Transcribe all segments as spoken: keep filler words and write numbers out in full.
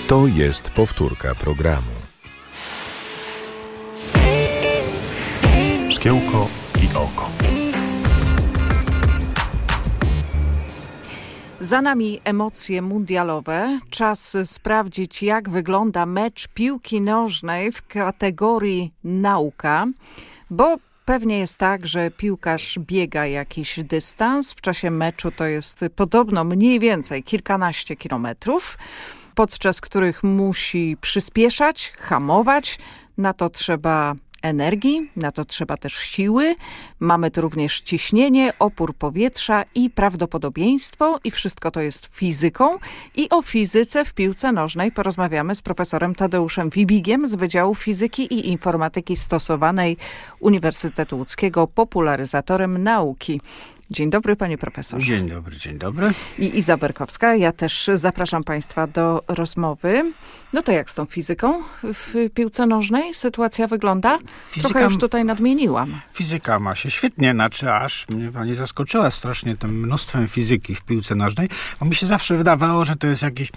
To jest powtórka programu. Szkiełko i oko. Za nami emocje mundialowe. Czas sprawdzić, jak wygląda mecz piłki nożnej w kategorii nauka, bo pewnie jest tak, że piłkarz biega jakiś dystans. W czasie meczu to jest podobno mniej więcej kilkanaście kilometrów, podczas których musi przyspieszać, hamować. Na to trzeba energii, na to trzeba też siły. Mamy tu również ciśnienie, opór powietrza i prawdopodobieństwo i wszystko to jest fizyką. I o fizyce w piłce nożnej porozmawiamy z profesorem Tadeuszem Wibigiem z Wydziału Fizyki i Informatyki Stosowanej Uniwersytetu Łódzkiego, popularyzatorem nauki. Dzień dobry, panie profesorze. Dzień dobry, dzień dobry. I Iza Berkowska. Ja też zapraszam państwa do rozmowy. No to jak z tą fizyką w piłce nożnej sytuacja wygląda? Fizyka, Trochę już tutaj nadmieniłam. Fizyka ma się świetnie, znaczy aż mnie pani zaskoczyła strasznie tym mnóstwem fizyki w piłce nożnej, bo mi się zawsze wydawało, że to jest jakieś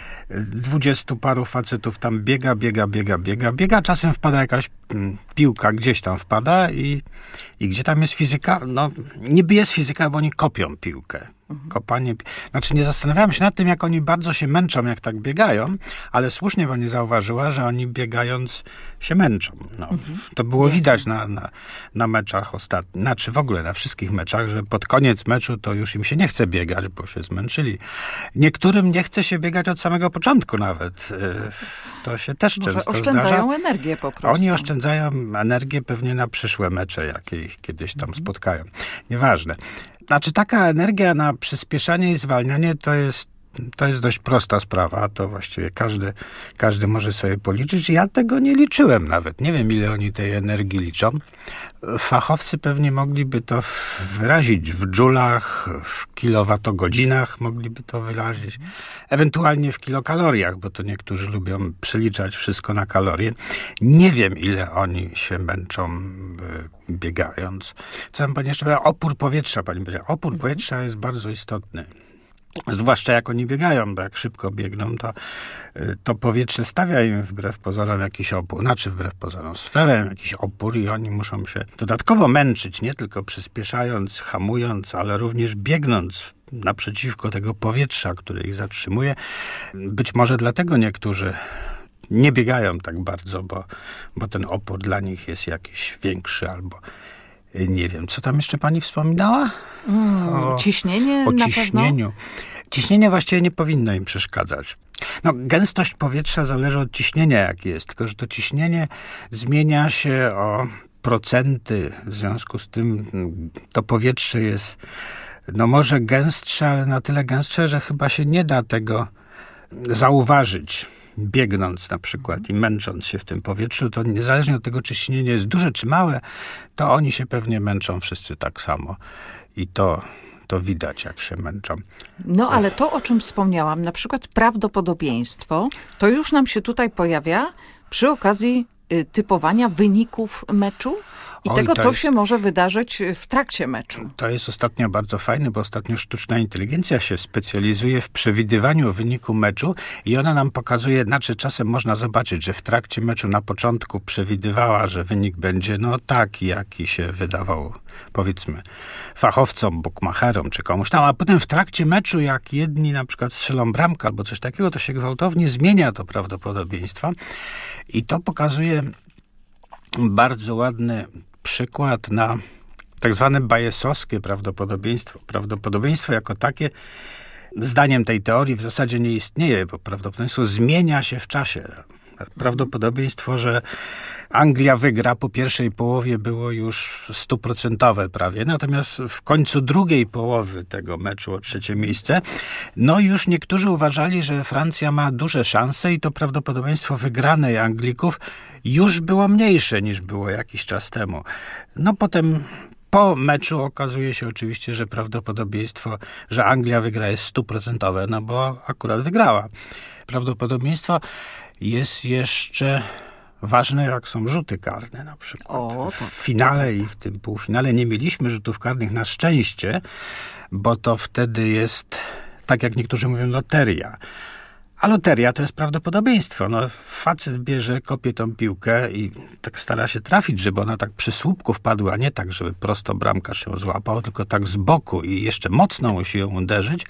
dwudziestu paru facetów tam biega, biega, biega, biega, biega. Czasem wpada jakaś mm, piłka, gdzieś tam wpada i, i gdzie tam jest fizyka? No, niby jest fizyka, bo oni kopią piłkę. Kopanie. Znaczy nie zastanawiałem się nad tym, jak oni bardzo się męczą, jak tak biegają, ale słusznie pani zauważyła, że oni biegając się męczą. No, mhm. To było Jasne. widać na, na, na meczach ostatnich, znaczy w ogóle na wszystkich meczach, że pod koniec meczu to już im się nie chce biegać, bo się zmęczyli. Niektórym nie chce się biegać od samego początku nawet. To się też Może często oszczędzają zdarza. energię po prostu. Oni oszczędzają energię pewnie na przyszłe mecze, jakie ich kiedyś tam mhm. spotkają. Nieważne. Znaczy taka energia na przyspieszanie i zwalnianie to jest, to jest dość prosta sprawa. To właściwie każdy, każdy może sobie policzyć. Ja tego nie liczyłem nawet. Nie wiem, ile oni tej energii liczą. Fachowcy pewnie mogliby to wyrazić w dżulach, w kilowatogodzinach mogliby to wyrazić. Ewentualnie w kilokaloriach, bo to niektórzy lubią przeliczać wszystko na kalorie. Nie wiem, ile oni się męczą biegając. Co bym pani jeszcze powiedziała? Opór powietrza, pani powiedziała. Opór powietrza jest bardzo istotny. Zwłaszcza jak oni biegają, bo jak szybko biegną, to, to powietrze stawia im wbrew pozorom jakiś opór. Znaczy wbrew pozorom, stawia im jakiś opór i oni muszą się dodatkowo męczyć, nie tylko przyspieszając, hamując, ale również biegnąc naprzeciwko tego powietrza, które ich zatrzymuje. Być może dlatego niektórzy nie biegają tak bardzo, bo, bo ten opór dla nich jest jakiś większy albo nie wiem. Co tam jeszcze pani wspominała? Mm, o, ciśnienie o na ciśnieniu. Pewno? Ciśnienie właściwie nie powinno im przeszkadzać. No, gęstość powietrza zależy od ciśnienia, jakie jest, tylko że to ciśnienie zmienia się o procenty. W związku z tym to powietrze jest no może gęstsze, ale na tyle gęstsze, że chyba się nie da tego zauważyć. Biegnąc na przykład i męcząc się w tym powietrzu, to niezależnie od tego, czy ciśnienie jest duże czy małe, to oni się pewnie męczą wszyscy tak samo. I to, to widać, jak się męczą. No ale to, o czym wspomniałam, na przykład prawdopodobieństwo, to już nam się tutaj pojawia przy okazji y, typowania wyników meczu i Oj, tego, co jest, się może wydarzyć w trakcie meczu. To jest ostatnio bardzo fajne, bo ostatnio sztuczna inteligencja się specjalizuje w przewidywaniu wyniku meczu i ona nam pokazuje, znaczy czasem można zobaczyć, że w trakcie meczu na początku przewidywała, że wynik będzie no taki, jaki się wydawał, powiedzmy, fachowcom, bukmacherom czy komuś tam, a potem w trakcie meczu, jak jedni na przykład strzelą bramkę albo coś takiego, to się gwałtownie zmienia to prawdopodobieństwo i to pokazuje bardzo ładny przykład na tak zwane bayesowskie prawdopodobieństwo. Prawdopodobieństwo jako takie, zdaniem tej teorii, w zasadzie nie istnieje, bo prawdopodobieństwo zmienia się w czasie. Prawdopodobieństwo, że Anglia wygra po pierwszej połowie było już stuprocentowe prawie, natomiast w końcu drugiej połowy tego meczu o trzecie miejsce, no już niektórzy uważali, że Francja ma duże szanse i to prawdopodobieństwo wygranej Anglików już było mniejsze niż było jakiś czas temu. No potem po meczu okazuje się oczywiście, że prawdopodobieństwo, że Anglia wygra jest stuprocentowe, no bo akurat wygrała. Prawdopodobieństwo jest jeszcze ważne, jak są rzuty karne na przykład. O, to, w finale i w tym półfinale nie mieliśmy rzutów karnych na szczęście, bo to wtedy jest, tak jak niektórzy mówią, loteria. A loteria to jest prawdopodobieństwo. No, facet bierze, kopie tą piłkę i tak stara się trafić, żeby ona tak przy słupku wpadła, a nie tak, żeby prosto bramkarz ją złapał, tylko tak z boku i jeszcze mocno musi ją uderzyć.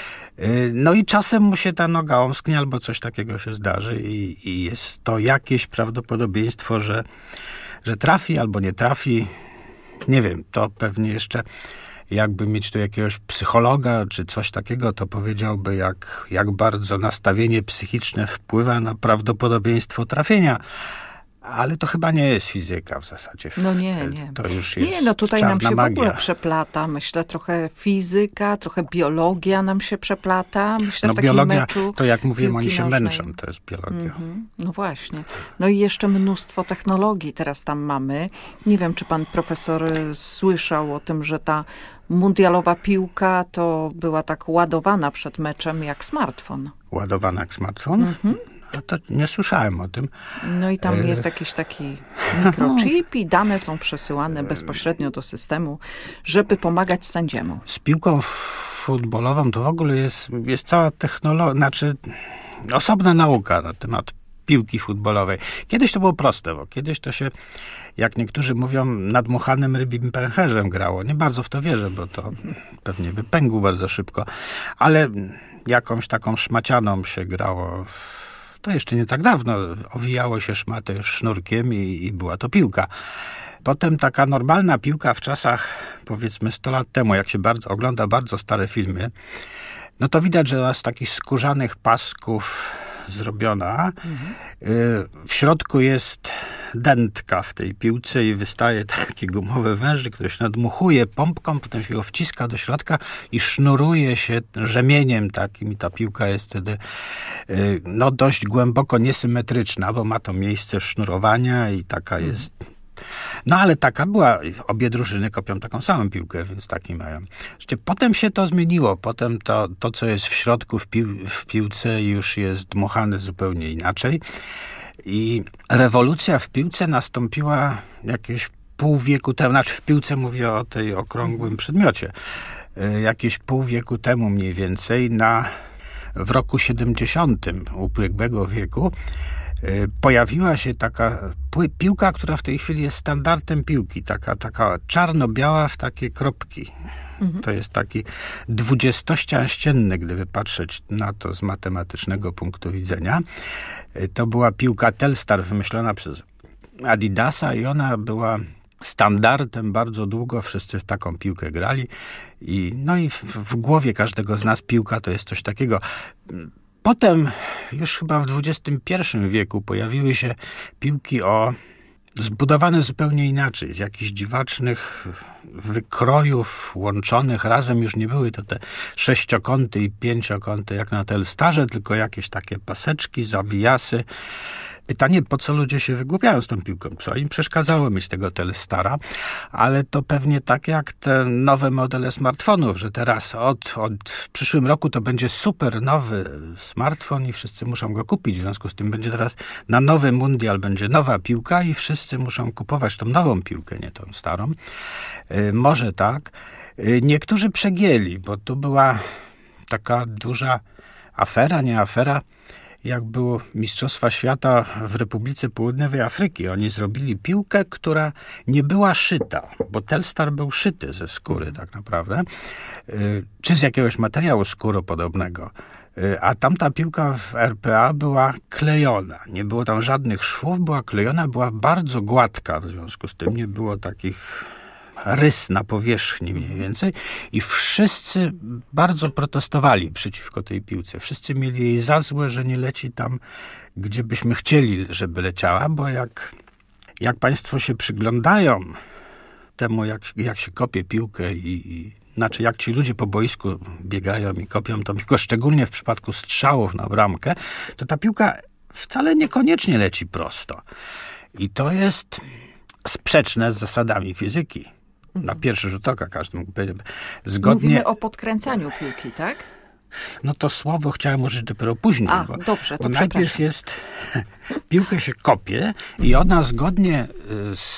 No i czasem mu się ta noga omsknie albo coś takiego się zdarzy i, i jest to jakieś prawdopodobieństwo, że, że trafi albo nie trafi. Nie wiem, to pewnie jeszcze jakby mieć tu jakiegoś psychologa czy coś takiego, to powiedziałby, jak, jak bardzo nastawienie psychiczne wpływa na prawdopodobieństwo trafienia. Ale to chyba nie jest fizyka w zasadzie. No nie, nie. To już jest Nie, no tutaj nam się magia. w ogóle przeplata. Myślę, trochę fizyka, trochę biologia nam się przeplata. Myślę, no w takim biologia, meczu to jak mówiłem, oni się nożnej. męczą, to jest biologia. Mm-hmm. No właśnie. No i jeszcze mnóstwo technologii teraz tam mamy. Nie wiem, czy pan profesor słyszał o tym, że ta mundialowa piłka to była tak ładowana przed meczem jak smartfon. Ładowana jak smartfon? Mhm. No to nie słyszałem o tym. No i tam jest jakiś taki mikrochip i dane są przesyłane bezpośrednio do systemu, żeby pomagać sędziemu. Z piłką futbolową to w ogóle jest, jest cała technologia, znaczy osobna nauka na temat piłki futbolowej. Kiedyś to było proste, bo kiedyś to się, jak niektórzy mówią, nadmuchanym rybim pęcherzem grało. Nie bardzo w to wierzę, bo to pewnie by pękł bardzo szybko, ale jakąś taką szmacianą się grało. To jeszcze nie tak dawno. Owijało się szmatę sznurkiem i, i była to piłka. Potem taka normalna piłka w czasach, powiedzmy sto lat temu, jak się bardzo, ogląda bardzo stare filmy, no to widać, że ona z takich skórzanych pasków zrobiona. Mhm. W środku jest dętka w tej piłce i wystaje taki gumowy wężyk, który się nadmuchuje pompką, potem się go wciska do środka i sznuruje się rzemieniem takim i ta piłka jest wtedy no dość głęboko niesymetryczna, bo ma to miejsce sznurowania i taka mhm. jest. No ale taka była, obie drużyny kopią taką samą piłkę, więc taki mają. Potem się to zmieniło, potem to, to co jest w środku w, pił, w piłce już jest dmuchane zupełnie inaczej i rewolucja w piłce nastąpiła jakieś pół wieku temu, znaczy w piłce mówię o tej okrągłym przedmiocie, jakieś pół wieku temu mniej więcej, na, w roku siedemdziesiątym ubiegłego wieku pojawiła się taka piłka, która w tej chwili jest standardem piłki. Taka, taka czarno-biała w takie kropki. Mhm. To jest taki dwudziestościan ścienny, gdyby patrzeć na to z matematycznego punktu widzenia. To była piłka Telstar wymyślona przez Adidasa i ona była standardem bardzo długo. Wszyscy w taką piłkę grali. I, no i w, w głowie każdego z nas piłka to jest coś takiego. Potem, już chyba w dwudziestym pierwszym wieku, pojawiły się piłki o zbudowane zupełnie inaczej, z jakichś dziwacznych wykrojów łączonych razem. Już nie były to te sześciokąty i pięciokąty jak na Telstarze, tylko jakieś takie paseczki, zawijasy. Pytanie, po co ludzie się wygłupiają z tą piłką? Co im przeszkadzało mieć tego Telstara? Ale to pewnie tak jak te nowe modele smartfonów, że teraz od, od w przyszłym roku to będzie super nowy smartfon i wszyscy muszą go kupić. W związku z tym będzie teraz na nowy mundial będzie nowa piłka i wszyscy muszą kupować tą nową piłkę, nie tą starą. Yy, może tak. Yy, niektórzy przegięli, bo tu była taka duża afera, nie afera, jak było Mistrzostwa Świata w Republice Południowej Afryki. Oni zrobili piłkę, która nie była szyta, bo Telstar był szyty ze skóry tak naprawdę, czy z jakiegoś materiału skóropodobnego. A tamta piłka w R P A była klejona. Nie było tam żadnych szwów, była klejona, była bardzo gładka, w związku z tym nie było takich rys na powierzchni mniej więcej i wszyscy bardzo protestowali przeciwko tej piłce. Wszyscy mieli jej za złe, że nie leci tam, gdzie byśmy chcieli, żeby leciała, bo jak, jak państwo się przyglądają temu, jak, jak się kopie piłkę i, i znaczy jak ci ludzie po boisku biegają i kopią tą piłkę, szczególnie w przypadku strzałów na bramkę, to ta piłka wcale niekoniecznie leci prosto. I to jest sprzeczne z zasadami fizyki. Na pierwszy rzut oka każdy mógł powiedzieć. Zgodnie... Mówimy o podkręcaniu piłki, tak? No to słowo chciałem użyć dopiero później. A, bo, dobrze, to bo najpierw jest, piłkę się kopie i ona zgodnie z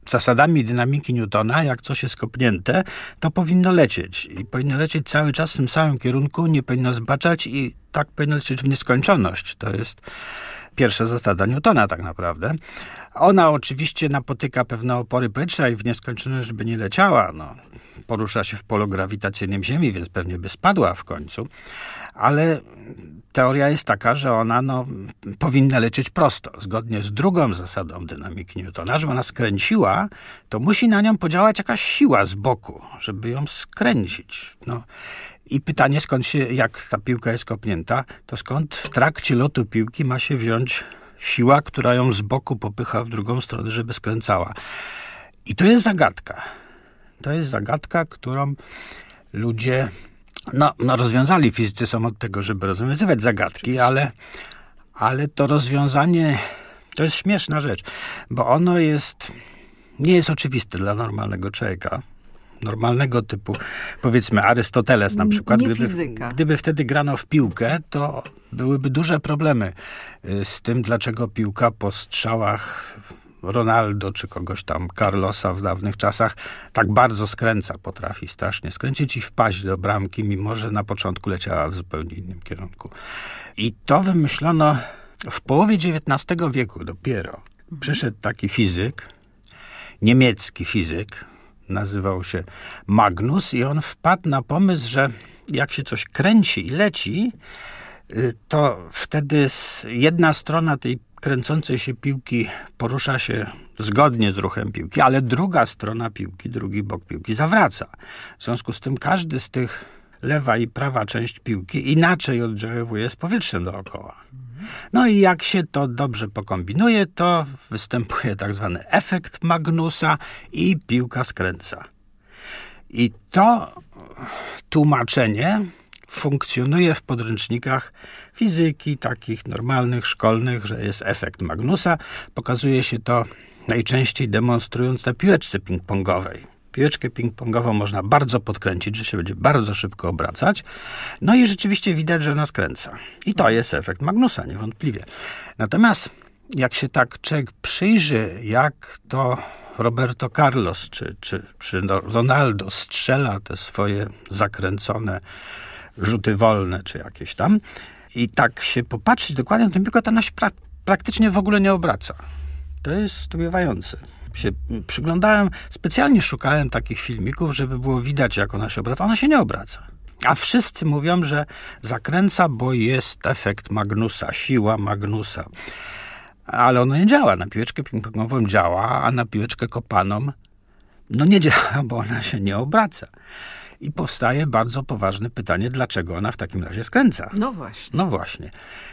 zasadami dynamiki Newtona, jak coś jest kopnięte, to powinno lecieć. I powinno lecieć cały czas w tym samym kierunku, nie powinno zbaczać i tak powinno lecieć w nieskończoność. To jest pierwsza zasada Newtona tak naprawdę. Ona oczywiście napotyka pewne opory powietrza i w nieskończoność by nie leciała. No, porusza się w polu grawitacyjnym Ziemi, więc pewnie by spadła w końcu. Ale teoria jest taka, że ona no, powinna lecieć prosto. Zgodnie z drugą zasadą dynamiki Newtona, żeby ona skręciła, to musi na nią podziałać jakaś siła z boku, żeby ją skręcić. No. I pytanie, skąd się, jak ta piłka jest kopnięta, to skąd w trakcie lotu piłki ma się wziąć siła, która ją z boku popycha w drugą stronę, żeby skręcała. I to jest zagadka. To jest zagadka, którą ludzie no, no rozwiązali. Fizycy są od tego, żeby rozwiązywać zagadki, ale, ale to rozwiązanie to jest śmieszna rzecz, bo ono jest, nie jest oczywiste dla normalnego człowieka. Normalnego typu, powiedzmy Arystoteles na przykład, nie gdyby, fizyka. gdyby wtedy grano w piłkę, to byłyby duże problemy z tym, dlaczego piłka po strzałach Ronaldo czy kogoś tam, Carlosa w dawnych czasach, tak bardzo skręca, potrafi strasznie skręcić i wpaść do bramki, mimo że na początku leciała w zupełnie innym kierunku. I to wymyślono w połowie dziewiętnastego wieku dopiero. Mhm. Przyszedł taki fizyk, niemiecki fizyk, nazywał się Magnus i on wpadł na pomysł, że jak się coś kręci i leci, to wtedy jedna strona tej kręcącej się piłki porusza się zgodnie z ruchem piłki, ale druga strona piłki, drugi bok piłki zawraca. W związku z tym każdy z tych lewa i prawa część piłki inaczej oddziaływuje z powietrzem dookoła. No i jak się to dobrze pokombinuje, to występuje tak zwany efekt Magnusa i piłka skręca. I to tłumaczenie funkcjonuje w podręcznikach fizyki, takich normalnych, szkolnych, że jest efekt Magnusa. Pokazuje się to najczęściej demonstrując na piłeczce ping-pongowej. Piłeczkę ping-pongową można bardzo podkręcić, że się będzie bardzo szybko obracać. No i rzeczywiście widać, że ona skręca. I to jest efekt Magnusa, niewątpliwie. Natomiast jak się tak człowiek przyjrzy, jak to Roberto Carlos czy, czy, czy Ronaldo strzela te swoje zakręcone rzuty wolne, czy jakieś tam, i tak się popatrzeć dokładnie na tę piłkę, to ona się pra- praktycznie w ogóle nie obraca. To jest zdumiewające. Się przyglądałem, specjalnie szukałem takich filmików, żeby było widać, jak ona się obraca. Ona się nie obraca. A wszyscy mówią, że zakręca, bo jest efekt Magnusa, siła Magnusa. Ale ono nie działa. Na piłeczkę ping-pongową działa, a na piłeczkę kopaną no nie działa, bo ona się nie obraca. I powstaje bardzo poważne pytanie, dlaczego ona w takim razie skręca. No właśnie. No właśnie.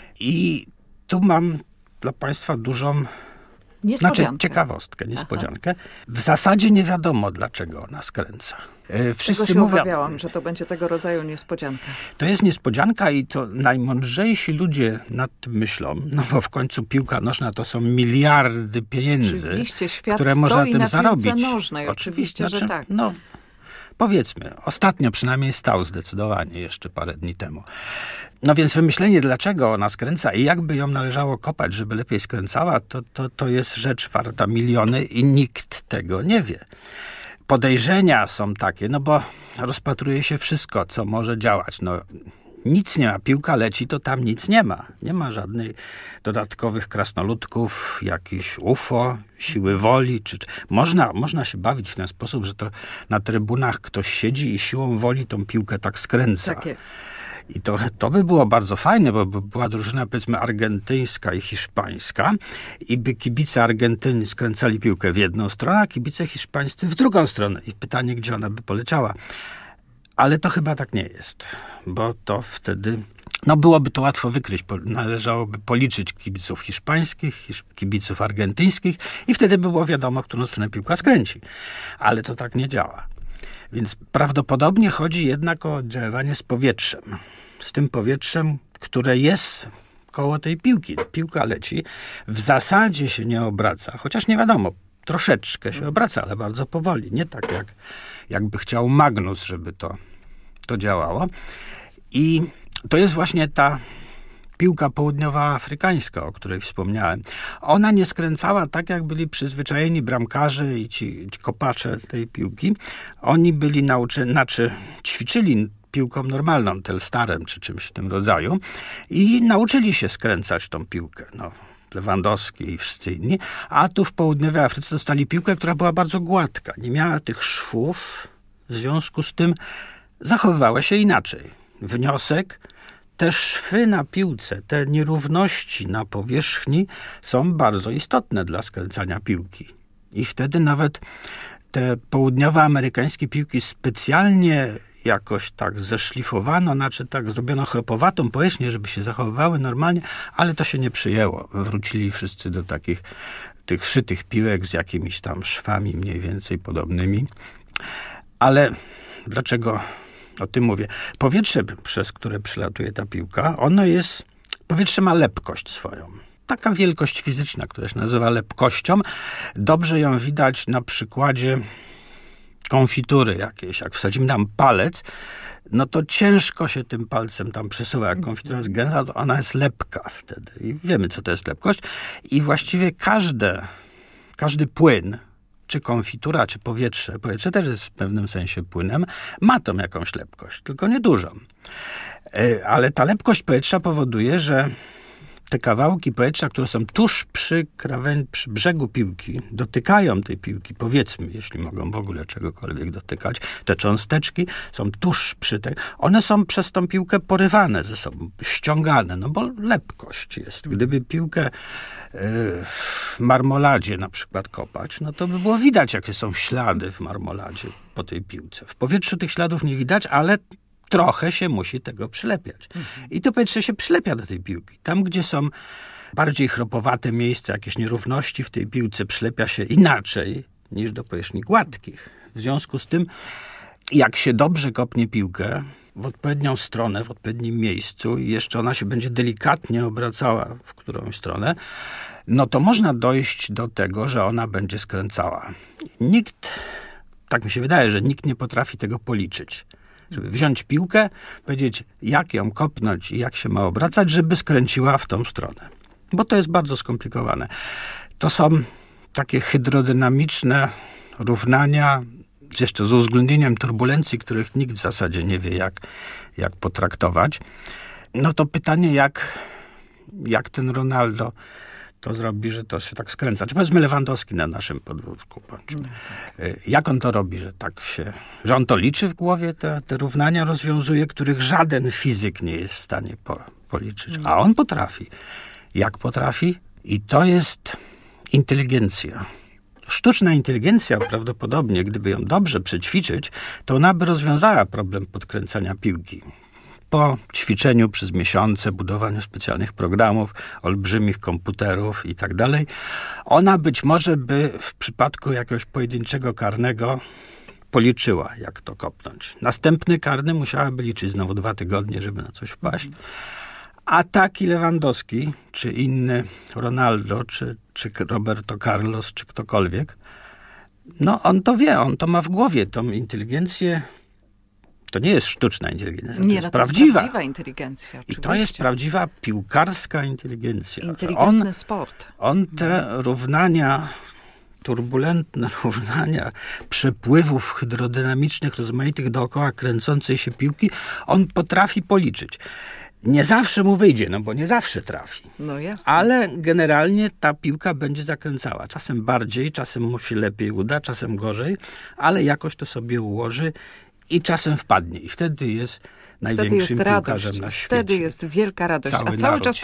I tu mam dla Państwa dużą Niespodziankę. Znaczy ciekawostkę, niespodziankę. Aha. W zasadzie nie wiadomo, dlaczego ona skręca. Wszyscy Tego się mówią, obawiałam, że to będzie tego rodzaju niespodzianka. To jest niespodzianka i to najmądrzejsi ludzie nad tym myślą, no bo w końcu piłka nożna to są miliardy pieniędzy, oczywiście, świat które można stoi tym na zarobić. piłce nożnej, oczywiście, znaczy, że tak. No, powiedzmy, ostatnio przynajmniej stał zdecydowanie, jeszcze parę dni temu. No więc wymyślenie, dlaczego ona skręca i jakby ją należało kopać, żeby lepiej skręcała, to, to, to jest rzecz warta miliony i nikt tego nie wie. Podejrzenia są takie, no bo rozpatruje się wszystko, co może działać. No, nic nie ma. Piłka leci, to tam nic nie ma. Nie ma żadnych dodatkowych krasnoludków, jakichś U F O, siły woli. Czy, czy. Można, można się bawić w ten sposób, że to na trybunach ktoś siedzi i siłą woli tą piłkę tak skręca. Tak jest. I to, to by było bardzo fajne, bo by była drużyna, powiedzmy, argentyńska i hiszpańska i by kibice Argentyny skręcali piłkę w jedną stronę, a kibice hiszpańscy w drugą stronę. I pytanie, gdzie ona by poleciała. Ale to chyba tak nie jest, bo to wtedy, no byłoby to łatwo wykryć. Należałoby policzyć kibiców hiszpańskich, kibiców argentyńskich i wtedy by było wiadomo, którą stronę piłka skręci. Ale to tak nie działa. Więc prawdopodobnie chodzi jednak o oddziaływanie z powietrzem. Z tym powietrzem, które jest koło tej piłki. Piłka leci, w zasadzie się nie obraca, chociaż nie wiadomo, troszeczkę się obraca, ale bardzo powoli. Nie tak jak jakby chciał Magnus, żeby to, to działało. I to jest właśnie ta piłka południowoafrykańska, o której wspomniałem, ona nie skręcała tak, jak byli przyzwyczajeni bramkarze i ci, ci kopacze tej piłki. Oni byli nauczeni, znaczy ćwiczyli piłką normalną, Telstarem czy czymś w tym rodzaju i nauczyli się skręcać tą piłkę. No, Lewandowski i wszyscy inni. A tu w południowej Afryce dostali piłkę, która była bardzo gładka. Nie miała tych szwów, w związku z tym zachowywała się inaczej. Wniosek: te szwy na piłce, te nierówności na powierzchni są bardzo istotne dla skręcania piłki. I wtedy nawet te południowoamerykańskie piłki specjalnie jakoś tak zeszlifowano, znaczy tak zrobiono chropowatą powierzchnię, żeby się zachowywały normalnie, ale to się nie przyjęło. Wrócili wszyscy do takich tych szytych piłek z jakimiś tam szwami mniej więcej podobnymi. Ale dlaczego o tym mówię? Powietrze, przez które przelatuje ta piłka, ono jest, powietrze ma lepkość swoją. Taka wielkość fizyczna, która się nazywa lepkością. Dobrze ją widać na przykładzie konfitury jakiejś. Jak wsadzimy tam palec, no to ciężko się tym palcem tam przesuwa. Jak konfitura jest gęsta, to ona jest lepka wtedy. I wiemy, co to jest lepkość. I właściwie każde, każdy płyn, czy konfitura, czy powietrze, powietrze też jest w pewnym sensie płynem, ma tą jakąś lepkość, tylko niedużą. Ale ta lepkość powietrza powoduje, że te kawałki powietrza, które są tuż przy, krawę- przy brzegu piłki, dotykają tej piłki, powiedzmy, jeśli mogą w ogóle czegokolwiek dotykać, te cząsteczki są tuż przy tej, one są przez tą piłkę porywane ze sobą, ściągane, no bo lepkość jest. Gdyby piłkę y, w marmoladzie na przykład kopać, no to by było widać, jakie są ślady w marmoladzie po tej piłce. W powietrzu tych śladów nie widać, ale trochę się musi tego przylepiać. Mhm. I to powietrze się przylepia do tej piłki. Tam, gdzie są bardziej chropowate miejsca, jakieś nierówności w tej piłce, przylepia się inaczej niż do powierzchni gładkich. W związku z tym, jak się dobrze kopnie piłkę w odpowiednią stronę, w odpowiednim miejscu i jeszcze ona się będzie delikatnie obracała w którąś stronę, no to można dojść do tego, że ona będzie skręcała. Nikt, tak mi się wydaje, że nikt nie potrafi tego policzyć. Żeby wziąć piłkę, powiedzieć, jak ją kopnąć i jak się ma obracać, żeby skręciła w tą stronę. Bo to jest bardzo skomplikowane. To są takie hydrodynamiczne równania, jeszcze z uwzględnieniem turbulencji, których nikt w zasadzie nie wie, jak, jak potraktować. No to pytanie, jak, jak ten Ronaldo to zrobi, że to się tak skręca. Czy powiedzmy Lewandowski na naszym podwórku. No, tak. Jak on to robi, że tak się... Że on to liczy w głowie, te, te równania rozwiązuje, których żaden fizyk nie jest w stanie po, policzyć. A on potrafi. Jak potrafi? I to jest inteligencja. Sztuczna inteligencja prawdopodobnie, gdyby ją dobrze przećwiczyć, to ona by rozwiązała problem podkręcania piłki. Po ćwiczeniu przez miesiące, budowaniu specjalnych programów, olbrzymich komputerów i tak dalej, ona być może by w przypadku jakiegoś pojedynczego karnego policzyła, jak to kopnąć. Następny karny musiałaby liczyć znowu dwa tygodnie, żeby na coś wpaść. A taki Lewandowski, czy inny Ronaldo, czy, czy Roberto Carlos, czy ktokolwiek, no on to wie, on to ma w głowie, tą inteligencję. To nie jest sztuczna inteligencja, to nie, jest no to prawdziwa. jest prawdziwa inteligencja. Oczywiście. I to jest prawdziwa piłkarska inteligencja. Inteligentny on, sport. On te równania, turbulentne równania przepływów hydrodynamicznych, rozmaitych dookoła kręcącej się piłki, on potrafi policzyć. Nie zawsze mu wyjdzie, no bo nie zawsze trafi. No jasne. Ale generalnie ta piłka będzie zakręcała. Czasem bardziej, czasem mu się lepiej uda, czasem gorzej, ale jakoś to sobie ułoży i czasem wpadnie. I wtedy jest największym wtedy jest piłkarzem radość. na świecie. Wtedy jest wielka radość. Cały A cały naród czas